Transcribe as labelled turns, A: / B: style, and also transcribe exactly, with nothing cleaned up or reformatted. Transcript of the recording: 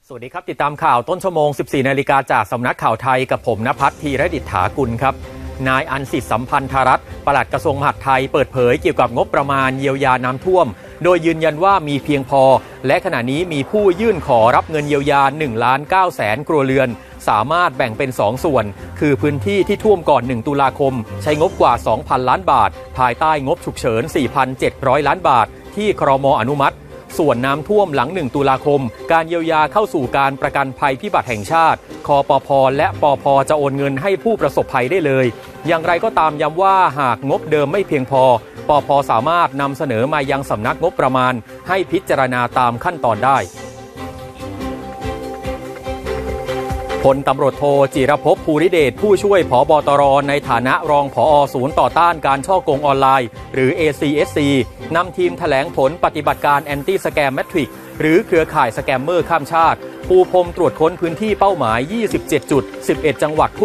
A: สวัสดีครับติดตามข่าวต้นชั่วโมง สิบสี่ นาฬิกาจากสำนักข่าวไทยกับผมณภัทร ธีรดิษฐากุลครับนายอันสิทธิสัมพันธรัตน์ปลัดกระทรวงมหาดไทยเปิดเผยเกี่ยวกับงบประมาณเยียวยาน้ำท่วมโดยยืนยันว่ามีเพียงพอและขณะนี้มีผู้ยื่นขอรับเงินเยียวยา หนึ่งล้านเก้าแสน ครัวเรือนสามารถแบ่งเป็นสองส่วนคือพื้นที่ที่ท่วมก่อน หนึ่ง ตุลาคมใช้งบกว่า สองพัน ล้านบาทภายใต้งบฉุกเฉิน สี่พันเจ็ดร้อย ล้านบาทที่ครม.อนุมัติส่วนน้ำท่วมหลัง หนึ่ง ตุลาคมการเยียวยาเข้าสู่การประกันภัยพิบัติแห่งชาติคปภ.และปภ.จะโอนเงินให้ผู้ประสบภัยได้เลยอย่างไรก็ตามย้ำว่าหากงบเดิมไม่เพียงพอปภ.สามารถนำเสนอมายังสำนักงบประมาณให้พิจารณาตามขั้นตอนได้พลตำรวจโทจิรภพ ภูริเดชผู้ช่วยผบ.ตร.ในฐานะรองผอ.ศูนย์ต่อต้านการฉ้อโกงออนไลน์หรือ เอ ซี เอส ซี นำทีมแถลงผลปฏิบัติการแอนตี้สแกมแมทริกหรือเครือข่ายสแกมเมอร์ข้ามชาติปูพรมตรวจค้นพื้นที่เป้าหมาย ยี่สิบเจ็ด จุด สิบเอ็ด จังหวัด